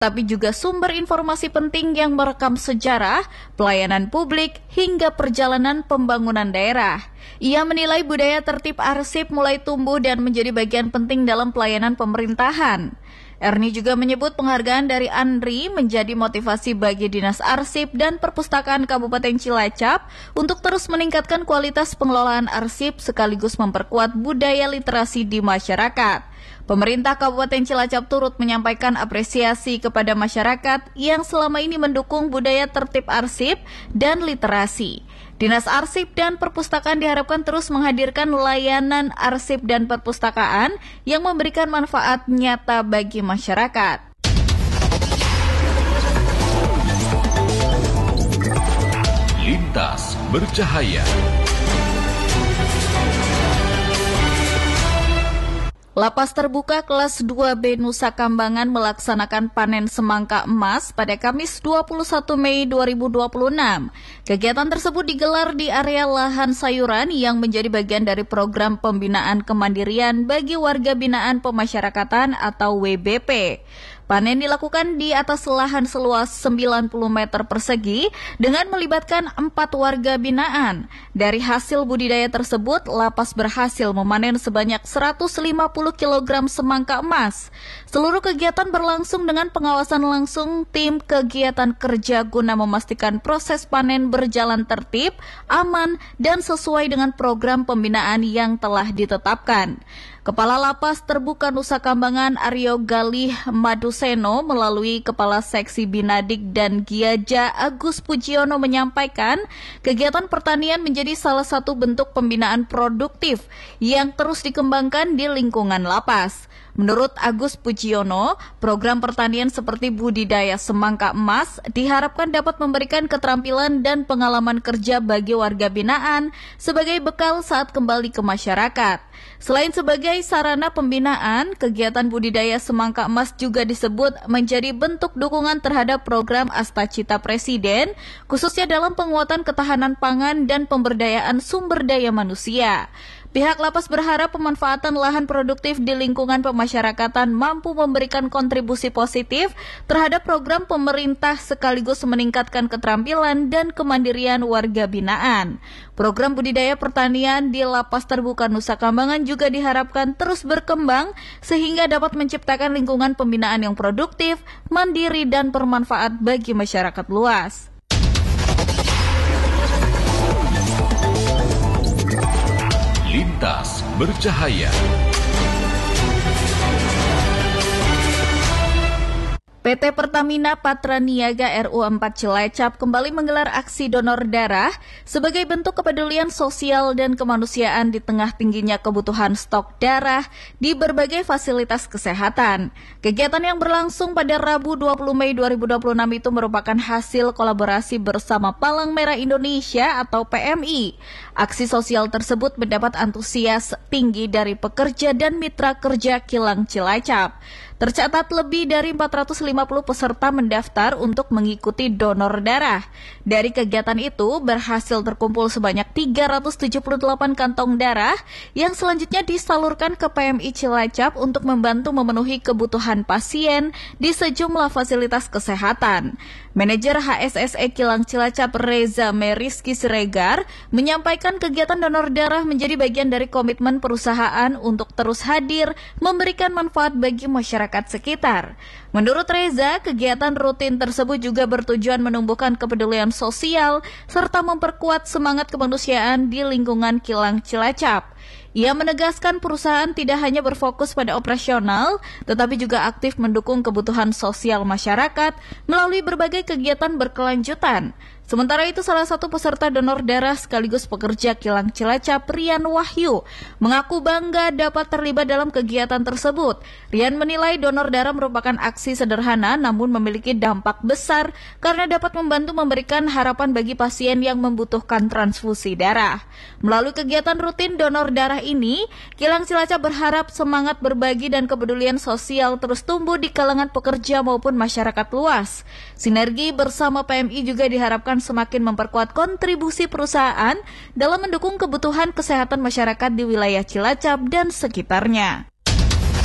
tapi juga sumber informasi penting yang merekam sejarah, pelayanan publik, hingga perjalanan pembangunan daerah. Ia menilai budaya tertib arsip mulai tumbuh dan menjadi bagian penting dalam pelayanan pemerintahan. Ernie juga menyebut penghargaan dari Andri menjadi motivasi bagi Dinas Arsip dan Perpustakaan Kabupaten Cilacap untuk terus meningkatkan kualitas pengelolaan arsip sekaligus memperkuat budaya literasi di masyarakat. Pemerintah Kabupaten Cilacap turut menyampaikan apresiasi kepada masyarakat yang selama ini mendukung budaya tertib arsip dan literasi. Dinas Arsip dan Perpustakaan diharapkan terus menghadirkan layanan arsip dan perpustakaan yang memberikan manfaat nyata bagi masyarakat. Lintas Bercahaya. Lapas terbuka kelas 2B Nusa Kambangan melaksanakan panen semangka emas pada Kamis 21 Mei 2026. Kegiatan tersebut digelar di area lahan sayuran yang menjadi bagian dari program pembinaan kemandirian bagi warga binaan pemasyarakatan atau WBP. Panen dilakukan di atas lahan seluas 90 meter persegi dengan melibatkan 4 warga binaan. Dari hasil budidaya tersebut, lapas berhasil memanen sebanyak 150 kg semangka emas. Seluruh kegiatan berlangsung dengan pengawasan langsung tim kegiatan kerja guna memastikan proses panen berjalan tertib, aman, dan sesuai dengan program pembinaan yang telah ditetapkan. Kepala Lapas Terbuka Nusa Kambangan Aryo Galih Maduseno melalui Kepala Seksi Binadik dan Giaja Agus Pujiono menyampaikan kegiatan pertanian menjadi salah satu bentuk pembinaan produktif yang terus dikembangkan di lingkungan lapas. Menurut Agus Pujiono, program pertanian seperti budidaya semangka emas diharapkan dapat memberikan keterampilan dan pengalaman kerja bagi warga binaan sebagai bekal saat kembali ke masyarakat. Selain sebagai sarana pembinaan, kegiatan budidaya semangka emas juga disebut menjadi bentuk dukungan terhadap program Astacita Presiden, khususnya dalam penguatan ketahanan pangan dan pemberdayaan sumber daya manusia. Pihak lapas berharap pemanfaatan lahan produktif di lingkungan pemasyarakatan mampu memberikan kontribusi positif terhadap program pemerintah sekaligus meningkatkan keterampilan dan kemandirian warga binaan. Program budidaya pertanian di Lapas Terbuka Nusa Kambangan juga diharapkan terus berkembang sehingga dapat menciptakan lingkungan pembinaan yang produktif, mandiri, dan bermanfaat bagi masyarakat luas. Lintas Bercahaya. PT Pertamina Patra Niaga RU4 Cilacap kembali menggelar aksi donor darah sebagai bentuk kepedulian sosial dan kemanusiaan di tengah tingginya kebutuhan stok darah di berbagai fasilitas kesehatan. Kegiatan yang berlangsung pada Rabu 20 Mei 2026 itu merupakan hasil kolaborasi bersama Palang Merah Indonesia atau PMI. Aksi sosial tersebut mendapat antusias tinggi dari pekerja dan mitra kerja kilang Cilacap. Tercatat lebih dari 450 peserta mendaftar untuk mengikuti donor darah. Dari kegiatan itu berhasil terkumpul sebanyak 378 kantong darah yang selanjutnya disalurkan ke PMI Cilacap untuk membantu memenuhi kebutuhan pasien di sejumlah fasilitas kesehatan. Manajer HSSE Kilang Cilacap Reza Meriski Siregar menyampaikan kegiatan donor darah menjadi bagian dari komitmen perusahaan untuk terus hadir memberikan manfaat bagi masyarakat sekitar. Menurut Reza, kegiatan rutin tersebut juga bertujuan menumbuhkan kepedulian sosial serta memperkuat semangat kemanusiaan di lingkungan Kilang Cilacap. Ia menegaskan perusahaan tidak hanya berfokus pada operasional, tetapi juga aktif mendukung kebutuhan sosial masyarakat melalui berbagai kegiatan berkelanjutan. Sementara itu, salah satu peserta donor darah sekaligus pekerja Kilang Cilacap, Rian Wahyu, mengaku bangga dapat terlibat dalam kegiatan tersebut. Rian menilai donor darah merupakan aksi sederhana namun memiliki dampak besar karena dapat membantu memberikan harapan bagi pasien yang membutuhkan transfusi darah. Melalui kegiatan rutin donor darah ini, Kilang Cilacap berharap semangat berbagi dan kepedulian sosial terus tumbuh di kalangan pekerja maupun masyarakat luas. Sinergi bersama PMI juga diharapkan semakin memperkuat kontribusi perusahaan dalam mendukung kebutuhan kesehatan masyarakat di wilayah Cilacap dan sekitarnya.